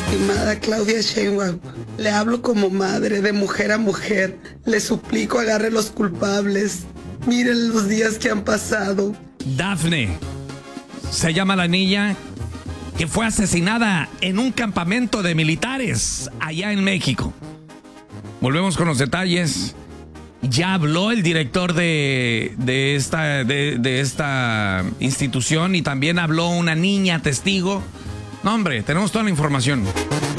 Estimada Claudia Sheinbaum, le hablo como madre, de mujer a mujer. Le suplico agarre los culpables. Miren los días que han pasado. Dafne se llama la niña que fue asesinada en un campamento de militares allá en México. Volvemos con los detalles. Ya habló el director de esta institución y también habló una niña testigo. No, hombre, tenemos toda la información.